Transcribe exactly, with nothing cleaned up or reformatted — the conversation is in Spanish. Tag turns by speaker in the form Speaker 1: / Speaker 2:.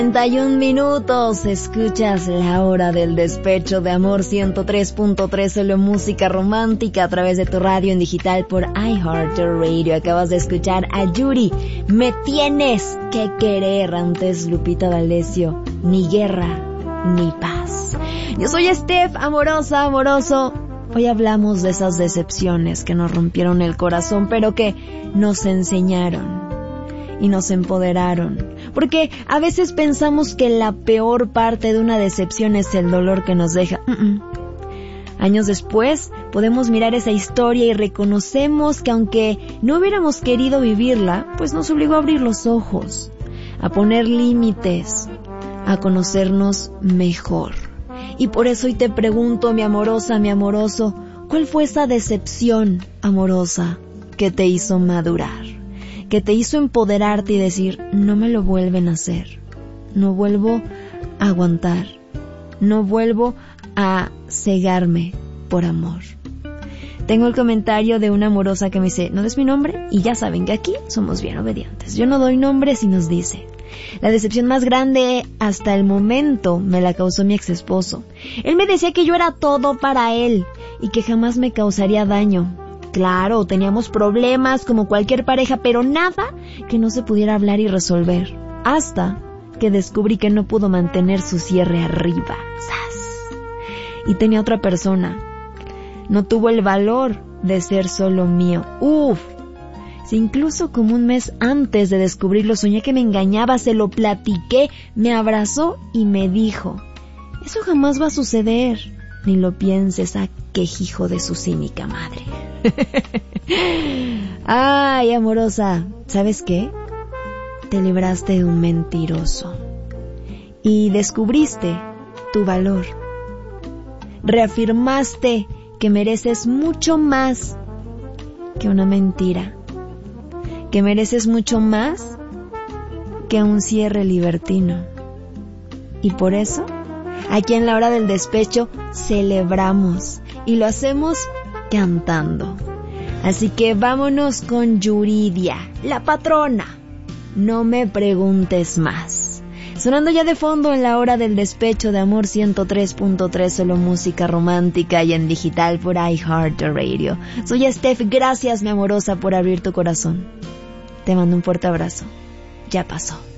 Speaker 1: treinta y un minutos, escuchas La Hora del Despecho de Amor ciento tres punto tres, solo música romántica a través de tu radio en digital por iHeartRadio. Acabas de escuchar a Yuri, Me Tienes que Querer, antes Lupita D'Alessio, Ni Guerra ni Paz. Yo soy Steph, amorosa, amoroso. Hoy hablamos de esas decepciones que nos rompieron el corazón, pero que nos enseñaron y nos empoderaron. Porque a veces pensamos que la peor parte de una decepción es el dolor que nos deja. Uh-uh. Años después podemos mirar esa historia y reconocemos que aunque no hubiéramos querido vivirla, pues nos obligó a abrir los ojos, a poner límites, a conocernos mejor. Y por eso hoy te pregunto, mi amorosa, mi amoroso, ¿cuál fue esa decepción amorosa que te hizo madurar? Que te hizo empoderarte y decir, no me lo vuelven a hacer, no vuelvo a aguantar, no vuelvo a cegarme por amor. Tengo el comentario de una amorosa que me dice, no des mi nombre, y ya saben que aquí somos bien obedientes. Yo no doy nombres y nos dice, la decepción más grande hasta el momento me la causó mi ex esposo. Él me decía que yo era todo para él y que jamás me causaría daño. Claro, teníamos problemas como cualquier pareja, pero nada que no se pudiera hablar y resolver. Hasta que descubrí que no pudo mantener su cierre arriba. ¡Sas! Y tenía otra persona. No tuvo el valor de ser solo mío. ¡Uf! Si incluso como un mes antes de descubrirlo soñé que me engañaba, se lo platiqué, me abrazó y me dijo, eso jamás va a suceder. Ni lo pienses, a quejijo de su cínica madre. Ay, amorosa, ¿sabes qué? Te libraste de un mentiroso y descubriste tu valor. Reafirmaste que mereces mucho más que una mentira, que mereces mucho más que un cierre libertino. Y por eso, aquí en La Hora del Despecho celebramos y lo hacemos cantando. Así que vámonos con Yuridia, la patrona. No me preguntes más. Sonando ya de fondo en La Hora del Despecho de Amor ciento tres punto tres, solo música romántica y en digital por iHeartRadio. Soy Steph, gracias mi amorosa por abrir tu corazón. Te mando un fuerte abrazo. Ya pasó.